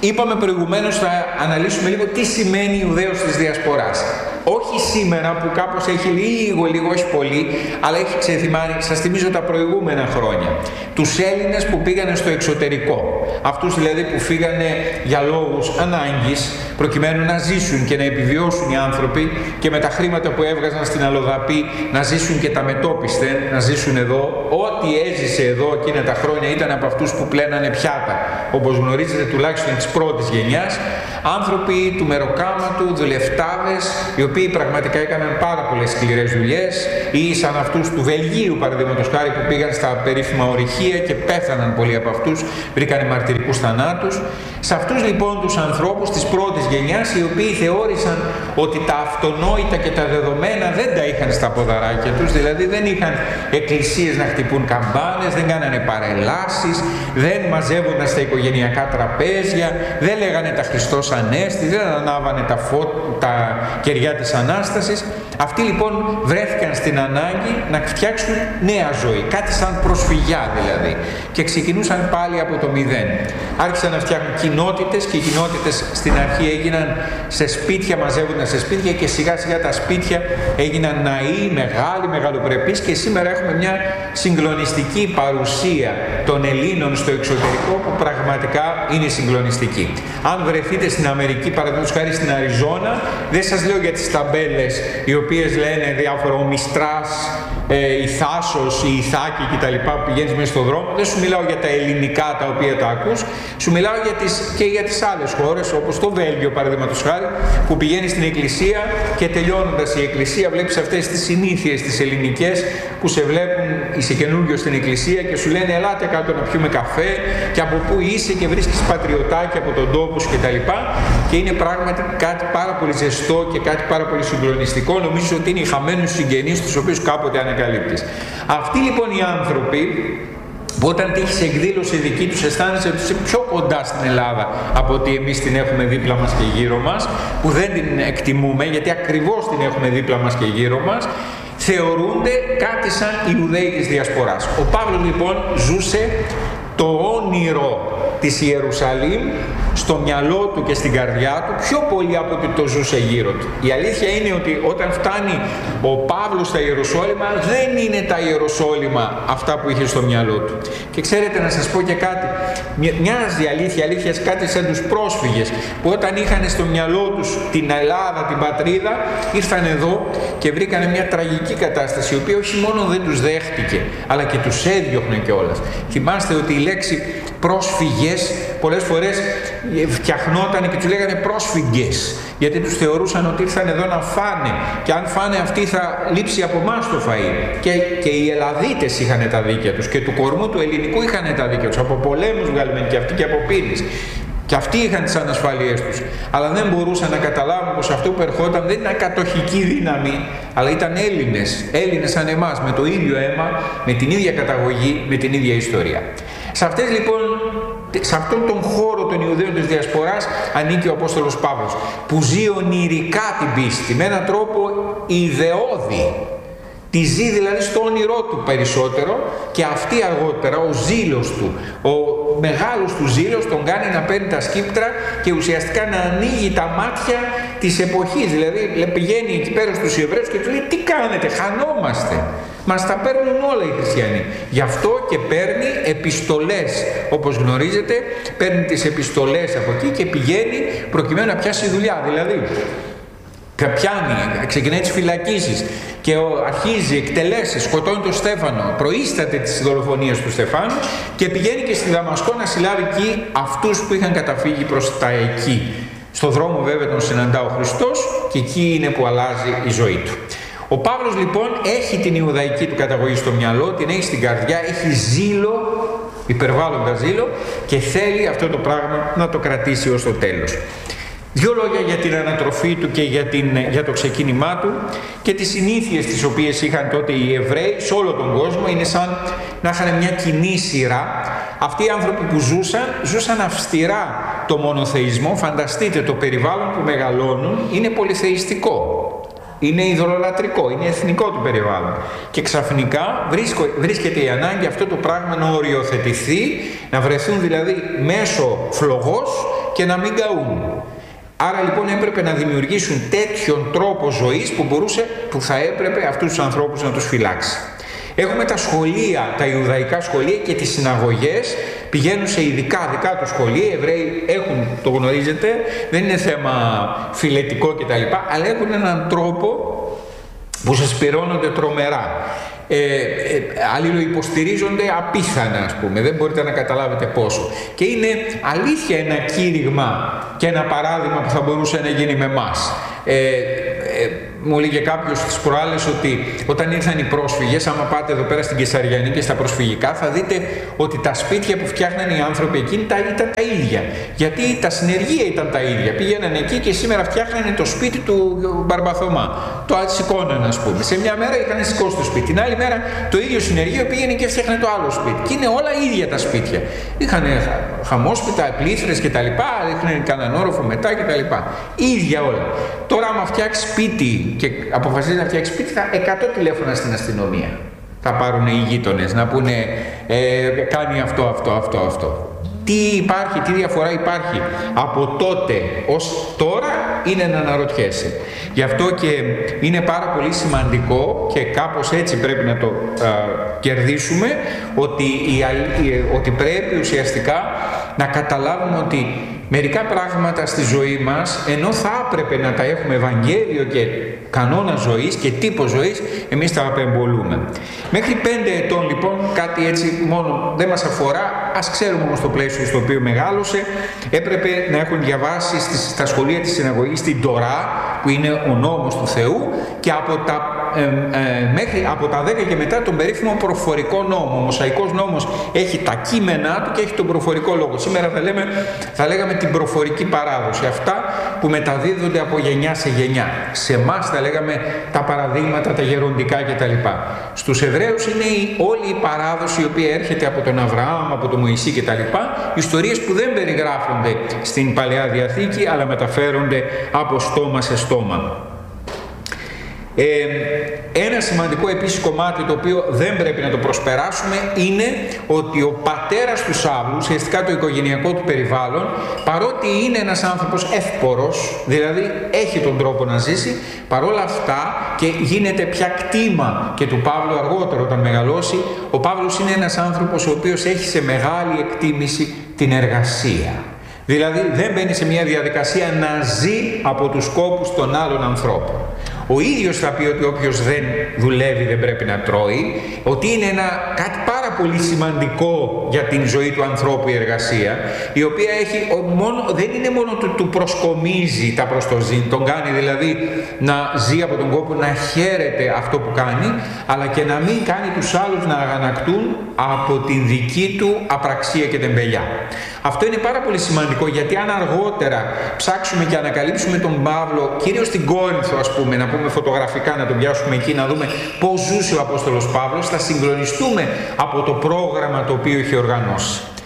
Είπαμε προηγουμένως, θα αναλύσουμε λίγο τι σημαίνει Ιουδαίος της Διασποράς. Όχι σήμερα που κάπως έχει λίγο, όχι πολύ, αλλά έχει ξεθυμάνει, σας θυμίζω τα προηγούμενα χρόνια. Τους Έλληνες που πήγανε στο εξωτερικό. Αυτούς δηλαδή που φύγανε για λόγους ανάγκης, προκειμένου να ζήσουν και να επιβιώσουν οι άνθρωποι και με τα χρήματα που έβγαζαν στην αλλοδαπή να ζήσουν και τα μετόπισθεν, να ζήσουν εδώ. Ό,τι έζησε εδώ εκείνα τα χρόνια ήταν από αυτούς που πλένανε πιάτα, όπως γνωρίζετε, τουλάχιστον της πρώτης γενιάς. Άνθρωποι του μεροκάματου, δουλευτάδες, οι οποίοι πραγματικά έκαναν πάρα πολλές σκληρές δουλειές, ή σαν αυτούς του Βελγίου, παραδείγματος χάρη, που πήγαν στα περίφημα ορυχεία και πέθαναν πολλοί από αυτούς, βρήκανε μαρτυρικούς θανάτους. Σε αυτούς λοιπόν τους ανθρώπους της πρώτης γενιάς, οι οποίοι θεώρησαν ότι τα αυτονόητα και τα δεδομένα δεν τα είχαν στα ποδαράκια τους, δηλαδή δεν είχαν εκκλησίες να χτυπούν καμπάνες, δεν κάνανε παρελάσεις, δεν μαζεύονταν στα οικογενειακά τραπέζια, δεν λέγανε τα Χριστός Ανέστη, δεν ανάβανε τα κεριά της Ανάστασης. Αυτοί λοιπόν βρέθηκαν στην ανάγκη να φτιάξουν νέα ζωή, κάτι σαν προσφυγιά δηλαδή, και ξεκινούσαν πάλι από το μηδέν. Άρχισαν να φτιάχνουν κοινότητες και οι κοινότητες στην αρχή έγιναν σε σπίτια, μαζεύονταν σε σπίτια και σιγά σιγά τα σπίτια έγιναν ναοί, μεγαλοπρεπείς, και σήμερα έχουμε μια συγκλονιστική παρουσία των Ελλήνων στο εξωτερικό που πραγματικά είναι συγκλονιστική. Αν βρεθείτε στην Αμερική, παραδείγματος χάρη στην Αριζόνα, δεν σας λέω για τις ταμπέλες οι οποίες λένε διάφορα ο Μιστράς, η Θάσος, η Ιθάκη κτλ. Που πηγαίνεις μέσα στον δρόμο. Δεν σου μιλάω για τα ελληνικά τα οποία τα ακούς, σου μιλάω και για τις άλλες χώρες, όπως το Βέλγιο παραδείγματος χάρη, που πηγαίνεις στην εκκλησία και τελειώνοντας η εκκλησία βλέπεις αυτές τις συνήθειες τις ελληνικές που σε βλέπουν, είσαι καινούργιος στην εκκλησία και σου λένε ελάτε κάτω να πιούμε καφέ και από πού είσαι και βρίσκεις πατριωτάκια από τον τόπο σου κτλ. Και είναι πράγματι κάτι πάρα πολύ ζεστό και κάτι πάρα πολύ συγκλονιστικό. Νομίζω ότι είναι οι χαμένους συγγενείς τους οποίους κάποτε ανακαλύπτεις. Αυτοί λοιπόν οι άνθρωποι, που όταν τύχεις εκδήλωση δική τους αισθάνεσαι ότι είσαι πιο κοντά στην Ελλάδα από ότι εμείς την έχουμε δίπλα μας και γύρω μας, που δεν την εκτιμούμε γιατί ακριβώς την έχουμε δίπλα μας και γύρω μας, θεωρούνται κάτι σαν Ιουδαίοι της Διασποράς. Ο Παύλος λοιπόν ζούσε το όνειρο της Ιερουσαλήμ στο μυαλό του και στην καρδιά του πιο πολύ από ότι το ζούσε γύρω του. Η αλήθεια είναι ότι όταν φτάνει ο Παύλος στα Ιεροσόλυμα, δεν είναι τα Ιεροσόλυμα αυτά που είχε στο μυαλό του. Και ξέρετε, να σας πω και κάτι, μοιάζει αλήθεια κάτι σαν τους πρόσφυγες που όταν είχαν στο μυαλό τους την Ελλάδα, την πατρίδα, ήρθαν εδώ και βρήκαν μια τραγική κατάσταση, η οποία όχι μόνο δεν τους δέχτηκε, αλλά και τους έδιωχνε κιόλας. Θυμάστε ότι η λέξη πρόσφυγες πολλές φορές φτιαχνόταν και τους λέγανε πρόσφυγες, γιατί τους θεωρούσαν ότι ήρθαν εδώ να φάνε και αν φάνε αυτοί θα λείψει από εμάς το φαΐ. Και οι Ελλαδίτες είχαν τα δίκαια τους και του κορμού του ελληνικού είχαν τα δίκαια τους, από πολέμους βγάλμεν και αυτοί και από πύρες. Και αυτοί είχαν τις ανασφαλίες τους, αλλά δεν μπορούσαν να καταλάβουν πως αυτό που ερχόταν δεν ήταν κατοχική δύναμη, αλλά ήταν Έλληνες σαν εμάς, με το ίδιο αίμα, με την ίδια καταγωγή, με την ίδια ιστορία. Σε αυτόν τον χώρο των Ιουδαίων της Διασποράς ανήκει ο Απόστολος Παύλος, που ζει ονειρικά την πίστη, με έναν τρόπο ιδεώδη. Τη ζει δηλαδή στο όνειρό του περισσότερο και αυτή αργότερα ο ζήλος του, ο μεγάλος του ζήλος τον κάνει να παίρνει τα σκύπτρα και ουσιαστικά να ανοίγει τα μάτια της εποχής. Δηλαδή πηγαίνει εκεί πέρα στους Εβραίους και του λέει τι κάνετε, χανόμαστε. Μας τα παίρνουν όλα οι χριστιανοί. Γι' αυτό και παίρνει επιστολές, όπως γνωρίζετε, παίρνει τις επιστολές από εκεί και πηγαίνει προκειμένου να πιάσει δουλειά. Δηλαδή πιάνει, ξεκινάει τις φυλακίσεις και αρχίζει, εκτελέσει, σκοτώνει τον Στέφανο, προείσταται τις δολοφονίες του Στεφάνου και πηγαίνει και στη Δαμασκό να συλλάβει εκεί αυτούς που είχαν καταφύγει προς τα εκεί. Στο δρόμο βέβαια τον συναντά ο Χριστός και εκεί είναι που αλλάζει η ζωή του. Ο Παύλος λοιπόν έχει την Ιουδαϊκή του καταγωγή στο μυαλό, την έχει στην καρδιά, έχει ζήλο, υπερβάλλοντα ζήλο και θέλει αυτό το πράγμα να το κρατήσει ως το τέλος. Δύο λόγια για την ανατροφή του και για το ξεκίνημά του και τις συνήθειες τις οποίες είχαν τότε οι Εβραίοι σε όλο τον κόσμο. Είναι σαν να είχαν μια κοινή σειρά. Αυτοί οι άνθρωποι που ζούσαν αυστηρά το μονοθεϊσμό. Φανταστείτε το περιβάλλον που μεγαλώνουν είναι πολυθεϊστικό. Είναι ειδωλολατρικό, είναι εθνικό του περιβάλλον. Και ξαφνικά βρίσκεται η ανάγκη αυτό το πράγμα να οριοθετηθεί, να βρεθούν δηλαδή μέσω φλογός και να μην καούν. Άρα λοιπόν έπρεπε να δημιουργήσουν τέτοιον τρόπο ζωής που θα έπρεπε αυτούς τους ανθρώπους να τους φυλάξει. Έχουμε τα σχολεία, τα Ιουδαϊκά σχολεία και τις συναγωγές, πηγαίνουν σε δικά τους σχολεία, οι Εβραίοι έχουν, το γνωρίζετε, δεν είναι θέμα φιλετικό κτλ, αλλά έχουν έναν τρόπο που σας πυρώνονται τρομερά. Αλληλοϊποστηρίζονται απίθανα, ας πούμε, δεν μπορείτε να καταλάβετε πόσο. Και είναι αλήθεια ένα κήρυγμα και ένα παράδειγμα που θα μπορούσε να γίνει με εμάς. Μου έλεγε κάποιος τις προάλλες ότι όταν ήρθαν οι πρόσφυγες, άμα πάτε εδώ πέρα στην Κεσαριανή και στα προσφυγικά, θα δείτε ότι τα σπίτια που φτιάχναν οι άνθρωποι εκείνοι ήταν τα ίδια. Γιατί τα συνεργεία ήταν τα ίδια. Πήγαιναν εκεί και σήμερα φτιάχνανε το σπίτι του Μπαρμπαθωμά. Το σηκώναν, ας πούμε. Σε μια μέρα είχαν σηκώσει το σπίτι. Την άλλη μέρα το ίδιο συνεργείο πήγαινε και φτιάχνε το άλλο σπίτι. Και είναι όλα ίδια τα σπίτια. Είχαν χαμόσπιτα, πλήθρες κτλ. Είχαν κανέναν όροφο μετά κτλ. Ίδια όλα. Τώρα, άμα φτιάξει σπίτι και αποφασίζει να φτιάξει σπίτι, θα 100 τηλέφωνα στην αστυνομία. Θα πάρουν οι γείτονες να πούνε κάνει αυτό. Τι υπάρχει, τι διαφορά υπάρχει από τότε ως τώρα, είναι να αναρωτιέσαι. Γι' αυτό και είναι πάρα πολύ σημαντικό και κάπως έτσι πρέπει να το κερδίσουμε, ότι πρέπει ουσιαστικά να καταλάβουμε ότι μερικά πράγματα στη ζωή μας, ενώ θα έπρεπε να τα έχουμε Ευαγγέλιο και κανόνα ζωής και τύπο ζωής, εμείς τα απεμπολούμε. Μέχρι 5 ετών λοιπόν, κάτι έτσι μόνο δεν μας αφορά, ας ξέρουμε όμως το πλαίσιο στο οποίο μεγάλωσε, έπρεπε να έχουν διαβάσει στα σχολεία της συναγωγής την Τορά, που είναι ο νόμος του Θεού, και από τα 10 και μετά τον περίφημο προφορικό νόμο. Ο Μωσαϊκός νόμος έχει τα κείμενά του και έχει τον προφορικό λόγο. Σήμερα θα λέγαμε την προφορική παράδοση, αυτά που μεταδίδονται από γενιά σε γενιά. Σε εμάς θα λέγαμε τα παραδείγματα, τα γεροντικά κτλ. Στους Εβραίους είναι όλη η παράδοση η οποία έρχεται από τον Αβραάμ, από τον Μωυσή κτλ. Ιστορίες που δεν περιγράφονται στην Παλαιά Διαθήκη, αλλά μεταφέρονται από στόμα σε στόμα. Ένα σημαντικό επίσης κομμάτι, το οποίο δεν πρέπει να το προσπεράσουμε, είναι ότι ο πατέρας του Σαύλου, ουσιαστικά το οικογενειακό του περιβάλλον, παρότι είναι ένας άνθρωπος εύπορος, δηλαδή έχει τον τρόπο να ζήσει, παρόλα αυτά, και γίνεται πια κτήμα και του Παύλου αργότερα όταν μεγαλώσει, ο Παύλος είναι ένας άνθρωπος ο οποίος έχει σε μεγάλη εκτίμηση την εργασία. Δηλαδή δεν μπαίνει σε μια διαδικασία να ζει από τους κόπους των άλλων ανθρώπων. Ο ίδιος θα πει ότι όποιος δεν δουλεύει δεν πρέπει να τρώει, ότι είναι κάτι πάρα πολύ σημαντικό για την ζωή του ανθρώπου η εργασία, η οποία δεν είναι μόνο του προσκομίζει τα προστοζήν, τον κάνει δηλαδή να ζει από τον κόπο, να χαίρεται αυτό που κάνει, αλλά και να μην κάνει τους άλλους να αγανακτούν από την δική του απραξία και τεμπελιά. Αυτό είναι πάρα πολύ σημαντικό, γιατί αν αργότερα ψάξουμε και ανακαλύψουμε τον Παύλο, κυρίως στην Κόρινθο ας πούμε, να πούμε φωτογραφικά, να τον πιάσουμε εκεί, να δούμε πώς ζούσε ο Απόστολος Παύλος, θα συγκλονιστούμε από το πρόγραμμα το οποίο είχε οργανώσει.